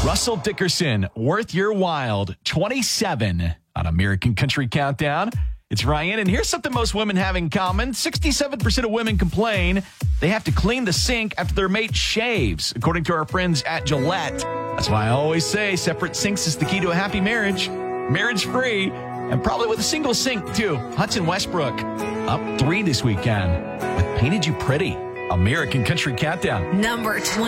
Russell Dickerson, Worth Your Wild, 27 on American Country Countdown. It's Ryan, and here's something most women have in common. 67% of women complain they have to clean the sink after their mate shaves, according to our friends at Gillette. That's why I always say separate sinks is the key to a happy marriage. Marriage-free, and probably with a single sink, too. Hudson Westbrook, up 3 this weekend with Painted You Pretty. American Country Countdown. Number 20.